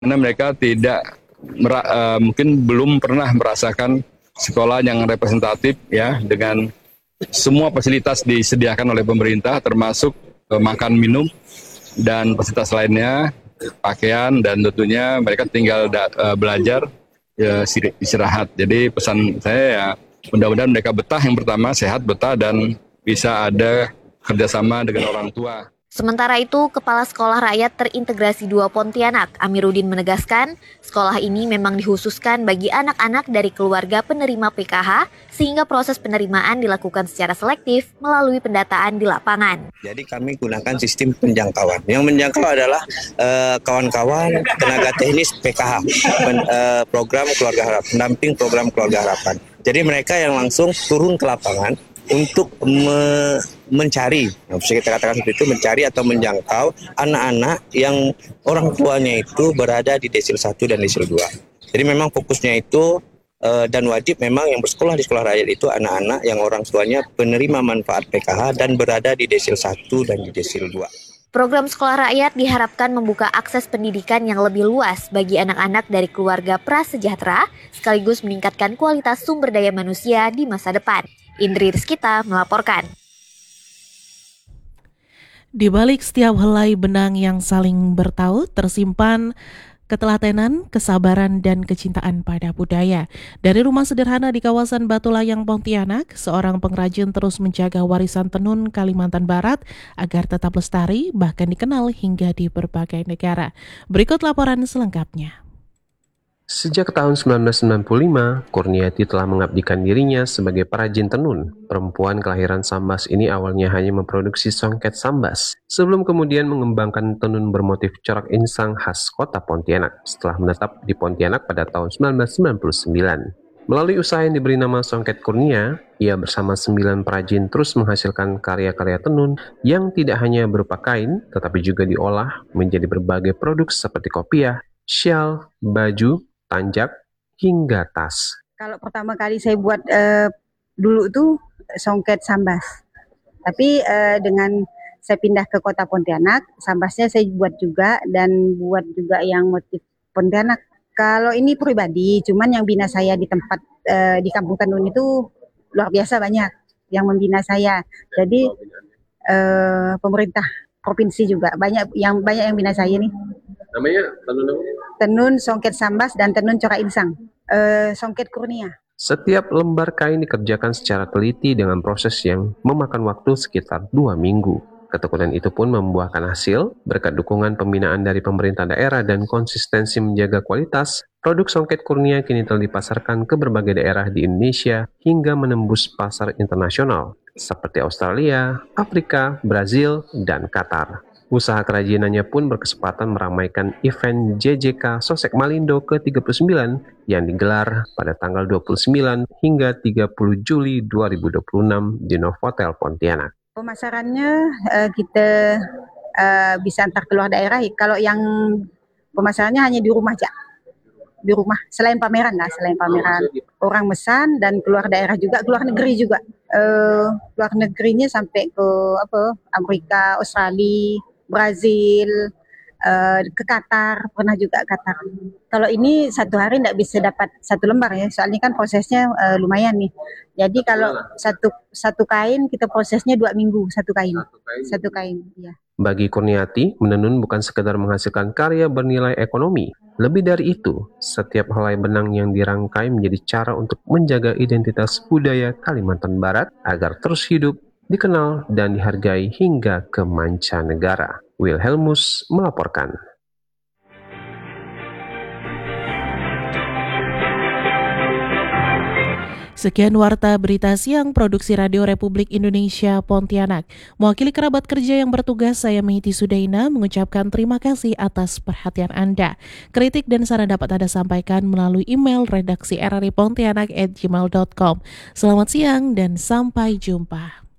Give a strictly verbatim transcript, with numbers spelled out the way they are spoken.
karena mereka tidak mera- uh, mungkin belum pernah merasakan sekolah yang representatif ya, dengan semua fasilitas disediakan oleh pemerintah termasuk uh, makan minum dan fasilitas lainnya, pakaian, dan tentunya mereka tinggal da- uh, belajar ya, istirahat. Jadi pesan saya ya, mudah-mudahan mereka betah, yang pertama sehat, betah, dan bisa ada kerjasama dengan orang tua. Sementara itu, Kepala Sekolah Rakyat Terintegrasi dua Pontianak, Amiruddin, menegaskan sekolah ini memang dikhususkan bagi anak-anak dari keluarga penerima P K H, sehingga proses penerimaan dilakukan secara selektif melalui pendataan di lapangan. Jadi kami gunakan sistem penjangkauan. Yang menjangkau adalah uh, kawan-kawan tenaga teknis P K H, pen, uh, program keluarga harapan, pendamping program keluarga harapan. Jadi mereka yang langsung turun ke lapangan untuk me- mencari, nah, bisa kita katakan seperti itu, mencari atau menjangkau anak-anak yang orang tuanya itu berada di desil satu dan desil dua. Jadi memang fokusnya itu uh, dan wajib memang yang bersekolah di sekolah rakyat itu anak-anak yang orang tuanya penerima manfaat P K H dan berada di desil satu dan di desil dua. Program Sekolah Rakyat diharapkan membuka akses pendidikan yang lebih luas bagi anak-anak dari keluarga prasejahtera, sekaligus meningkatkan kualitas sumber daya manusia di masa depan. Indri Rizkita melaporkan. Di balik setiap helai benang yang saling bertaut, tersimpan ketelatenan, kesabaran, dan kecintaan pada budaya. Dari rumah sederhana di kawasan Batu Layang, Pontianak, seorang pengrajin terus menjaga warisan tenun Kalimantan Barat agar tetap lestari, bahkan dikenal hingga di berbagai negara. Berikut laporan selengkapnya. Sejak tahun sembilan belas sembilan puluh lima, Kurniati telah mengabdikan dirinya sebagai perajin tenun. Perempuan kelahiran Sambas ini awalnya hanya memproduksi songket Sambas, sebelum kemudian mengembangkan tenun bermotif corak insang khas kota Pontianak, setelah menetap di Pontianak pada tahun sembilan belas sembilan puluh sembilan. Melalui usaha yang diberi nama Songket Kurnia, ia bersama sembilan perajin terus menghasilkan karya-karya tenun yang tidak hanya berupa kain, tetapi juga diolah menjadi berbagai produk seperti kopiah, syal, baju, tanjak, hingga tas. Kalau pertama kali saya buat uh, dulu tuh songket Sambas. Tapi uh, dengan saya pindah ke kota Pontianak, Sambasnya saya buat juga dan buat juga yang motif Pontianak. Kalau ini pribadi, cuman yang bina saya di tempat uh, di Kampung Tenun itu luar biasa banyak yang membina saya. Jadi uh, pemerintah provinsi juga banyak yang banyak yang bina saya nih. Namanya tenun apa? Tenun Songket Sambas dan tenun corak insang, uh, Songket Kurnia. Setiap lembar kain dikerjakan secara teliti dengan proses yang memakan waktu sekitar dua minggu. Ketekunan itu pun membuahkan hasil berkat dukungan pembinaan dari pemerintah daerah dan konsistensi menjaga kualitas. Produk Songket Kurnia kini telah dipasarkan ke berbagai daerah di Indonesia hingga menembus pasar internasional seperti Australia, Afrika, Brazil, dan Qatar. Usaha kerajinannya pun berkesempatan meramaikan event J J K Sosek Malindo ke tiga puluh sembilan yang digelar pada tanggal dua puluh sembilan hingga tiga puluh Juli dua ribu dua puluh enam di Novotel Pontianak. Pemasarannya uh, kita uh, bisa antar keluar daerah. Kalau yang pemasarannya hanya di rumah aja, di rumah. Selain pameran lah, selain pameran orang mesan dan keluar daerah juga, keluar negeri juga. Uh, keluar negerinya sampai ke apa? Amerika, Australia, Brazil, uh, ke Qatar, pernah juga Qatar. Kalau ini satu hari tidak bisa dapat satu lembar ya, soalnya kan prosesnya uh, lumayan nih. Jadi kalau satu satu kain kita prosesnya dua minggu satu kain, satu kain, satu kain ya. Bagi Kurniati, menenun bukan sekedar menghasilkan karya bernilai ekonomi. Lebih dari itu, setiap helai benang yang dirangkai menjadi cara untuk menjaga identitas budaya Kalimantan Barat agar terus hidup, dikenal, dan dihargai hingga ke mancanegara. Wilhelmus melaporkan. Sekian Warta Berita Siang Produksi Radio Republik Indonesia Pontianak. Mewakili kerabat kerja yang bertugas, saya Mehiti Sudaina mengucapkan terima kasih atas perhatian Anda. Kritik dan saran dapat Anda sampaikan melalui email redaksi r r i pontianak at gmail dot com. Selamat siang dan sampai jumpa.